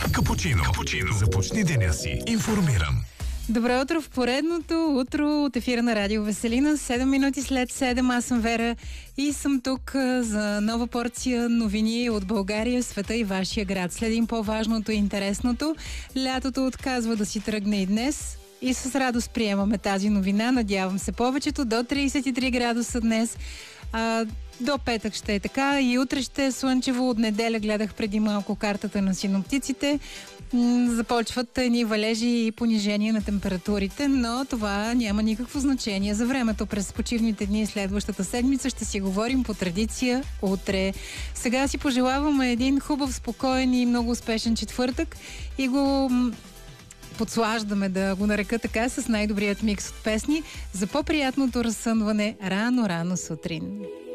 Капучино. Започни деня си информиран. Добро утро в поредното утро от ефира на Радио Веселина. 7 минути след 7. Аз съм Вера и съм тук за нова порция новини от България, света и вашия град. Следим по-важното и интересното. Лятото отказва да си тръгне и днес. И с радост приемаме тази новина. Надявам се повечето. До 33 градуса днес. До петък ще е така. И утре ще е слънчево. От неделя гледах преди малко картата на синоптиците. Започват едни валежи и понижение на температурите, но това няма никакво значение за времето. През почивните дни и следващата седмица ще си говорим по традиция утре. Сега си пожелаваме един хубав, спокоен и много успешен четвъртък и го подслаждаме, да го нарека така, с най-добрият микс от песни за по-приятното разсънване рано сутрин.